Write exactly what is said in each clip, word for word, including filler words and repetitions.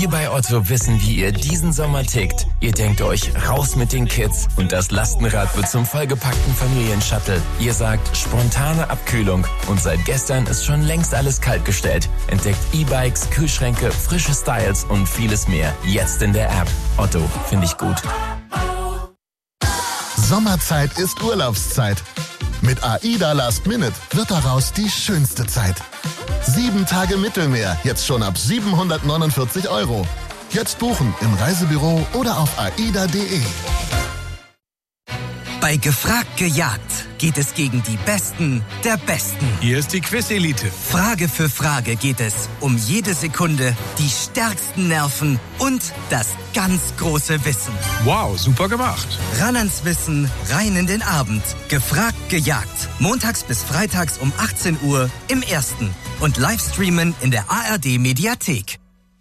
Wir bei Otto wissen, wie ihr diesen Sommer tickt. Ihr denkt euch, raus mit den Kids und das Lastenrad wird zum vollgepackten Familienshuttle. Ihr sagt, spontane Abkühlung und seit gestern ist schon längst alles kaltgestellt. Entdeckt E-Bikes, Kühlschränke, frische Styles und vieles mehr. Jetzt in der App. Otto, finde ich gut. Sommerzeit ist Urlaubszeit. Mit AIDA Last Minute wird daraus die schönste Zeit. Sieben Tage Mittelmeer, jetzt schon ab siebenhundertneunundvierzig Euro. Jetzt buchen im Reisebüro oder auf aida punkt de. Bei Gefragt gejagt geht es gegen die Besten der Besten. Hier ist die Quiz-Elite. Frage für Frage geht es um jede Sekunde, die stärksten Nerven und das ganz große Wissen. Wow, super gemacht. Ran ans Wissen, rein in den Abend. Gefragt gejagt. Montags bis freitags um achtzehn Uhr im Ersten. Und Livestreamen in der A R D-Mediathek.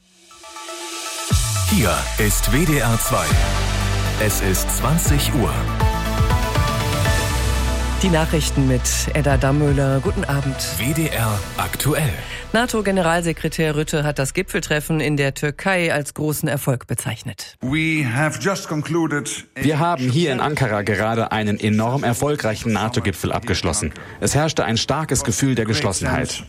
Hier ist W D R zwei. Es ist zwanzig Uhr. Die Nachrichten mit Edda Dammöhler. Guten Abend. W D R aktuell. NATO-Generalsekretär Rutte hat das Gipfeltreffen in der Türkei als großen Erfolg bezeichnet. Wir haben hier in Ankara gerade einen enorm erfolgreichen NATO-Gipfel abgeschlossen. Es herrschte ein starkes Gefühl der Geschlossenheit.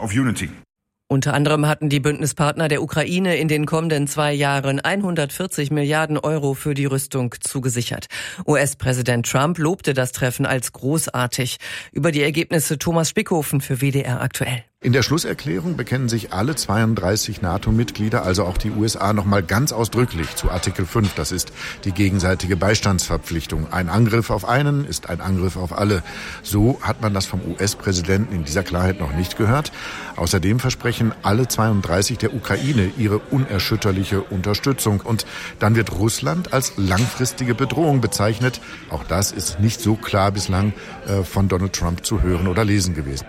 Unter anderem hatten die Bündnispartner der Ukraine in den kommenden zwei Jahren hundertvierzig Milliarden Euro für die Rüstung zugesichert. U S-Präsident Trump lobte das Treffen als großartig. Über die Ergebnisse Thomas Spickhofen für W D R aktuell. In der Schlusserklärung bekennen sich alle zweiunddreißig NATO-Mitglieder, also auch die U S A, nochmal ganz ausdrücklich zu Artikel fünf. Das ist die gegenseitige Beistandsverpflichtung. Ein Angriff auf einen ist ein Angriff auf alle. So hat man das vom U S-Präsidenten in dieser Klarheit noch nicht gehört. Außerdem versprechen alle zweiunddreißig der Ukraine ihre unerschütterliche Unterstützung. Und dann wird Russland als langfristige Bedrohung bezeichnet. Auch das ist nicht so klar bislang äh, von Donald Trump zu hören oder lesen gewesen.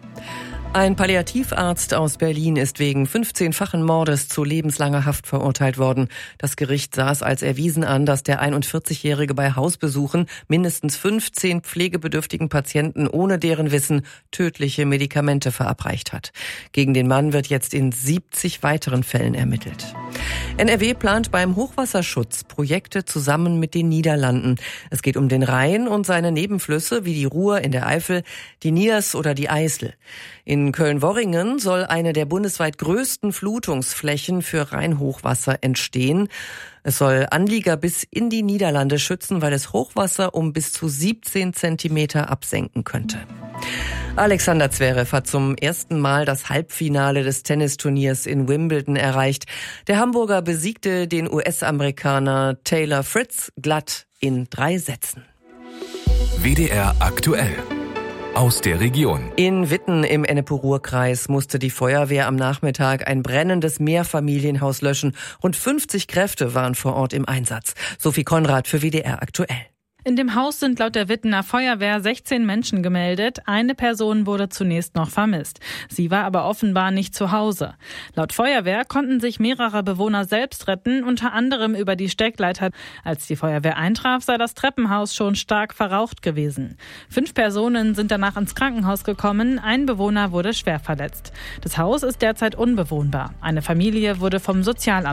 Ein Palliativarzt aus Berlin ist wegen fünfzehnfachen Mordes zu lebenslanger Haft verurteilt worden. Das Gericht sah es als erwiesen an, dass der einundvierzigjährige bei Hausbesuchen mindestens fünfzehn pflegebedürftigen Patienten ohne deren Wissen tödliche Medikamente verabreicht hat. Gegen den Mann wird jetzt in siebzig weiteren Fällen ermittelt. N R W plant beim Hochwasserschutz Projekte zusammen mit den Niederlanden. Es geht um den Rhein und seine Nebenflüsse wie die Ruhr in der Eifel, die Niers oder die Eisel. In Köln-Worringen soll eine der bundesweit größten Flutungsflächen für Rheinhochwasser entstehen. Es soll Anlieger bis in die Niederlande schützen, weil es Hochwasser um bis zu siebzehn Zentimeter absenken könnte. Alexander Zverev hat zum ersten Mal das Halbfinale des Tennisturniers in Wimbledon erreicht. Der Hamburger besiegte den U S-Amerikaner Taylor Fritz glatt in drei Sätzen. W D R aktuell. Aus der Region. In Witten im Ennepe-Ruhr-Kreis musste die Feuerwehr am Nachmittag ein brennendes Mehrfamilienhaus löschen. Rund fünfzig Kräfte waren vor Ort im Einsatz. Sophie Konrad für W D R aktuell. In dem Haus sind laut der Wittener Feuerwehr sechzehn Menschen gemeldet. Eine Person wurde zunächst noch vermisst. Sie war aber offenbar nicht zu Hause. Laut Feuerwehr konnten sich mehrere Bewohner selbst retten, unter anderem über die Steckleiter. Als die Feuerwehr eintraf, sei das Treppenhaus schon stark verraucht gewesen. Fünf Personen sind danach ins Krankenhaus gekommen. Ein Bewohner wurde schwer verletzt. Das Haus ist derzeit unbewohnbar. Eine Familie wurde vom Sozialamt